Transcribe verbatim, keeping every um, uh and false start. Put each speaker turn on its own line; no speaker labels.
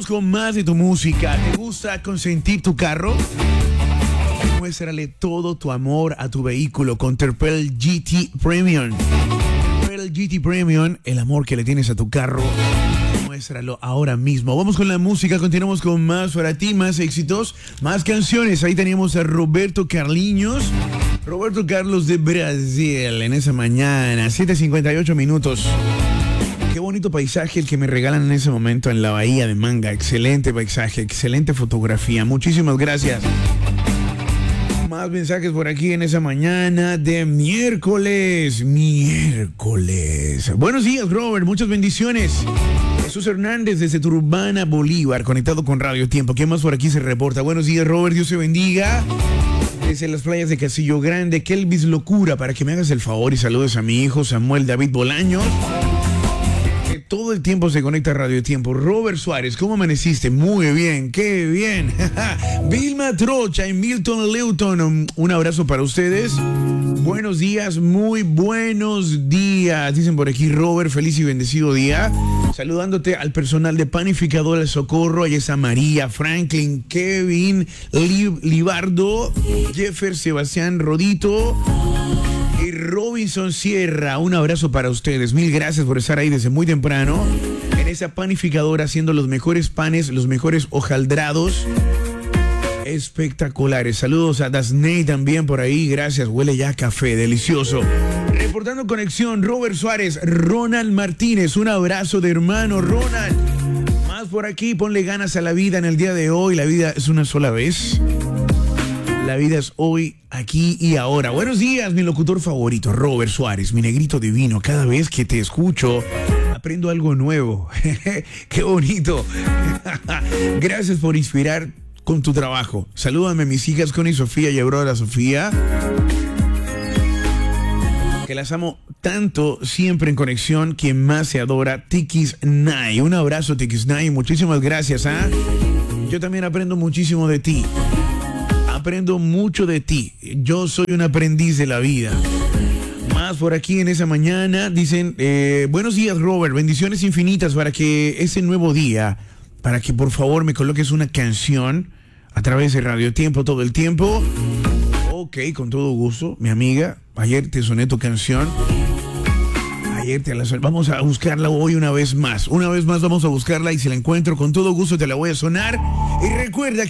Continuamos con más de tu música. ¿Te gusta consentir tu carro? Muéstrale todo tu amor a tu vehículo con Terpel G T Premium. Terpel G T Premium, el amor que le tienes a tu carro, muéstralo ahora mismo. Vamos con la música, continuamos con más para ti, más éxitos, más canciones. Ahí teníamos a Roberto Carlinhos, Roberto Carlos de Brasil en esa mañana, siete cincuenta y ocho minutos. Qué bonito paisaje el que me regalan en ese momento en la bahía de Manga. Excelente paisaje, excelente fotografía. Muchísimas gracias. Más mensajes por aquí en esa mañana de miércoles. Miércoles. Buenos días, Robert. Muchas bendiciones. Jesús Hernández desde Turbana, Bolívar, conectado con Radio Tiempo. ¿Quién más por aquí se reporta? Buenos días, Robert. Dios te bendiga. Desde las playas de Castillo Grande, Kelvis Locura, para que me hagas el favor y saludes a mi hijo Samuel David Bolaños. Todo el tiempo se conecta a Radio Tiempo. Robert Suárez, ¿cómo amaneciste? Muy bien, qué bien. Vilma Trocha y Milton Leuton, un abrazo para ustedes. Buenos días, muy buenos días. Dicen por aquí, Robert, feliz y bendecido día. Saludándote al personal de Panificadora El Socorro. Ahí está María, Franklin, Kevin, Lib Libardo, Jeffer, Sebastián Rodito y Robinson Sierra. Un abrazo para ustedes. Mil gracias por estar ahí desde muy temprano en esa panificadora haciendo los mejores panes, los mejores hojaldrados espectaculares. Saludos a Dasney también por ahí. Gracias. Huele ya a café. Delicioso. Reportando conexión, Robert Suárez, Ronald Martínez. Un abrazo de hermano, Ronald. Más por aquí. Ponle ganas a la vida en el día de hoy. La vida es una sola vez. La vida es hoy, aquí y ahora. Buenos días, mi locutor favorito, Robert Suárez, mi negrito divino. Cada vez que te escucho, aprendo algo nuevo. ¡Qué bonito! Gracias por inspirar con tu trabajo. Salúdame a mis hijas Connie y Sofía y Aurora Sofía, que las amo tanto, siempre en conexión. Quien más se adora, Tikis Nai. Un abrazo, Tikis Nai. Muchísimas gracias. ¿eh? Yo también aprendo muchísimo de ti. Aprendo mucho de ti. Yo soy un aprendiz de la vida. Más por aquí en esa mañana. Dicen, eh, buenos días, Robert. Bendiciones infinitas para que ese nuevo día, para que por favor me coloques una canción a través de Radio Tiempo todo el tiempo. Ok, con todo gusto, mi amiga. Ayer te soné tu canción. Ayer te la soné. Vamos a buscarla hoy una vez más. Una vez más vamos a buscarla y si la encuentro con todo gusto te la voy a sonar. Y recuerda